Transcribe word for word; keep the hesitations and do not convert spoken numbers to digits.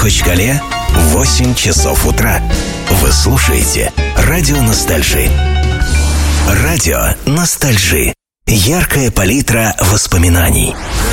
Махачкале восемь часов утра. Вы слушаете Радио Ностальжи. Радио Ностальжи. Яркая палитра воспоминаний.